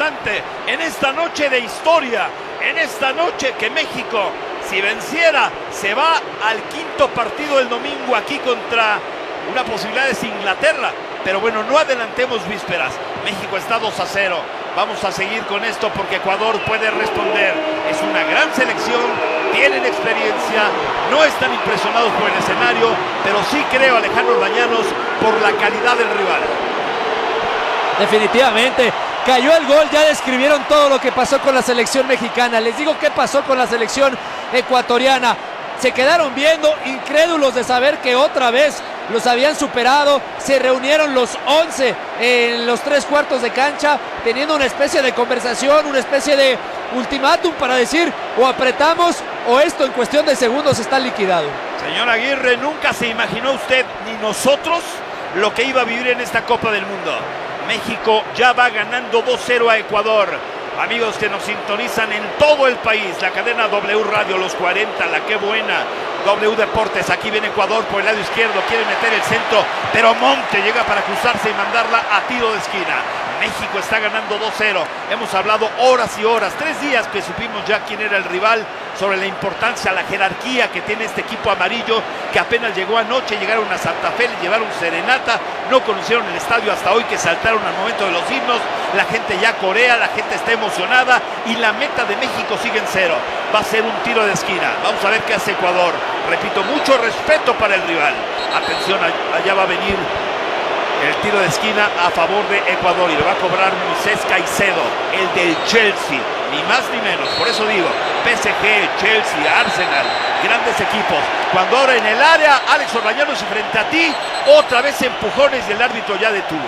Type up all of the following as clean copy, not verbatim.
emocionante en esta noche de historia, en esta noche que México, si venciera, se va al quinto partido del domingo aquí contra una posibilidad de Inglaterra. Pero bueno, no adelantemos vísperas. México está 2-0. Vamos a seguir con esto porque Ecuador puede responder. Es una gran selección, tienen experiencia, no están impresionados por el escenario, pero sí creo, Alejandro Orbañanos, por la calidad del rival. Definitivamente. Cayó el gol, ya describieron todo lo que pasó con la selección mexicana. Les digo qué pasó con la selección ecuatoriana. Se quedaron viendo, incrédulos de saber que otra vez los habían superado. Se reunieron los 11 en los 3 cuartos de cancha, teniendo una especie de conversación, una especie de ultimátum para decir o apretamos o esto en cuestión de segundos está liquidado. Señor Aguirre, nunca se imaginó usted ni nosotros lo que iba a vivir en esta Copa del Mundo. México ya va ganando 2-0 a Ecuador. Amigos que nos sintonizan en todo el país, la cadena W Radio, los 40, la que buena, W Deportes, aquí viene Ecuador por el lado izquierdo, quiere meter el centro, pero Monte llega para cruzarse y mandarla a tiro de esquina. México está ganando 2-0, hemos hablado horas y horas, 3 días que supimos ya quién era el rival, sobre la importancia, la jerarquía que tiene este equipo amarillo, que apenas llegó anoche, llegaron a Santa Fe, le llevaron serenata, no conocieron el estadio hasta hoy que saltaron al momento de los himnos, la gente ya corea, la gente está emocionada y la meta de México sigue en 0, va a ser un tiro de esquina, vamos a ver qué hace Ecuador, repito, mucho respeto para el rival, atención, allá va a venir el tiro de esquina a favor de Ecuador y lo va a cobrar Moisés Caicedo, el del Chelsea, ni más ni menos. Por eso digo, PSG, Chelsea, Arsenal, grandes equipos. Cuando ahora en el área, Alex Orbañanos y frente a ti, otra vez empujones y el árbitro ya detuvo.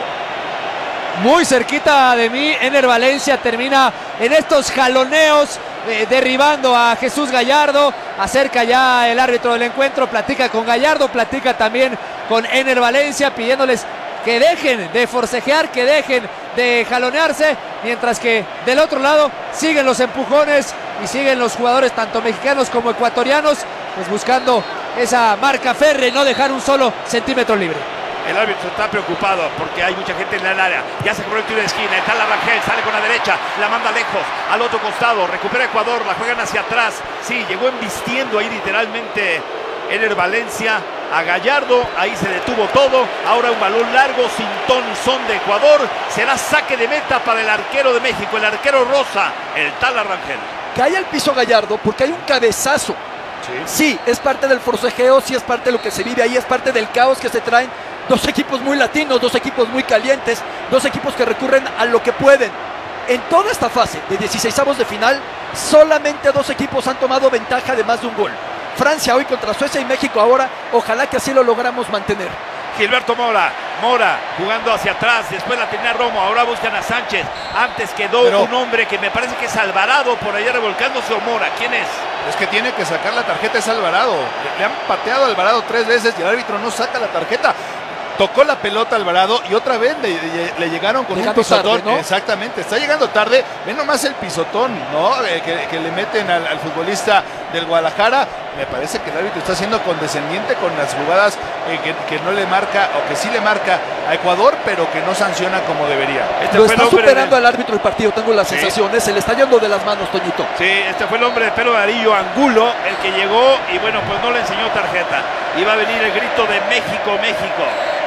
Muy cerquita de mí, Ener Valencia termina en estos jaloneos, derribando a Jesús Gallardo. Acerca ya el árbitro del encuentro, platica con Gallardo, platica también con Ener Valencia, pidiéndoles que dejen de forcejear, que dejen de jalonearse, mientras que del otro lado siguen los empujones y siguen los jugadores tanto mexicanos como ecuatorianos, pues buscando esa marca férrea, no dejar un solo centímetro libre. El árbitro está preocupado porque hay mucha gente en el área. Ya se corrió el tiro de esquina. Está la Rangel, sale con la derecha, la manda lejos, al otro costado, recupera Ecuador, la juegan hacia atrás. Sí, llegó embistiendo ahí literalmente Ener Valencia a Gallardo, ahí se detuvo todo. Ahora un balón largo sin ton y son de Ecuador. Será saque de meta para el arquero de México, el arquero rosa, el tal Rangel. Cae al piso Gallardo porque hay un cabezazo. Sí, es parte del forcejeo, sí es parte de lo que se vive ahí, es parte del caos que se traen. Dos equipos muy latinos, dos equipos muy calientes, dos equipos que recurren a lo que pueden. En toda esta fase de 16avos de final, solamente 2 equipos han tomado ventaja de más de un gol. Francia hoy contra Suecia y México ahora, ojalá que así lo logramos mantener. Gilberto Mora jugando hacia atrás, después la tenía Romo, ahora buscan a Sánchez, antes quedó un hombre que me parece que es Alvarado por allá revolcándose, o Mora, ¿quién es? Es que tiene que sacar la tarjeta, es Alvarado, le han pateado a Alvarado 3 veces y el árbitro no saca la tarjeta. Tocó la pelota Alvarado y otra vez le llegaron con un pisotón, tarde, ¿no? Exactamente, está llegando tarde, ven nomás el pisotón, ¿no? Que le meten al futbolista del Guadalajara. Me parece que el árbitro está siendo condescendiente con las jugadas que no le marca, o que sí le marca a Ecuador, pero que no sanciona como debería. Lo está superando al árbitro el partido, tengo las sensaciones, se le está yendo de las manos, Toñito. Sí, este fue el hombre de pelo amarillo, Angulo, el que llegó y bueno, pues no le enseñó tarjeta. Y va a venir el grito de México, México.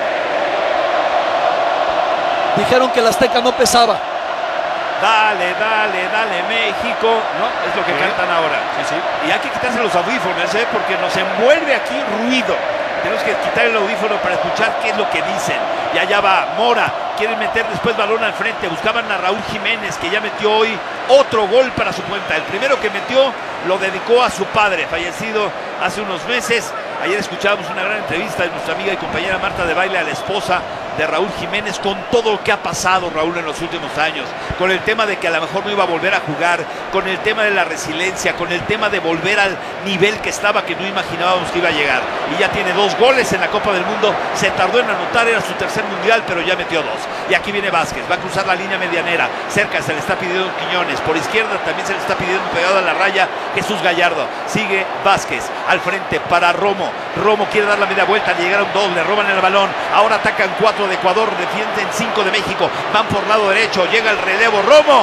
Dijeron que la Azteca no pesaba. Dale, dale, dale, México, ¿no? Es lo que cantan ahora. Sí. Y hay que quitarse los audífonos, porque nos envuelve aquí ruido. Tenemos que quitar el audífono para escuchar qué es lo que dicen. Y allá va Mora, quieren meter después balón al frente. Buscaban a Raúl Jiménez, que ya metió hoy otro gol para su cuenta. El primero que metió lo dedicó a su padre, fallecido hace unos meses. Ayer escuchábamos una gran entrevista de nuestra amiga y compañera Marta de Baile, a la esposa de Raúl Jiménez, con todo lo que ha pasado Raúl en los últimos años, con el tema de que a lo mejor no iba a volver a jugar, con el tema de la resiliencia, con el tema de volver al nivel que estaba, que no imaginábamos que iba a llegar. Y ya tiene 2 goles en la Copa del Mundo, se tardó en anotar, era su tercer mundial, pero ya metió 2. Y aquí viene Vázquez, va a cruzar la línea medianera, cerca se le está pidiendo Quiñones, por izquierda también se le está pidiendo pegado a la raya Jesús Gallardo. Sigue Vázquez al frente para Romo. Romo quiere dar la media vuelta, le llegaron 2, le roban el balón, ahora atacan 4 de Ecuador, defienden 5 de México, van por lado derecho, llega el relevo, Romo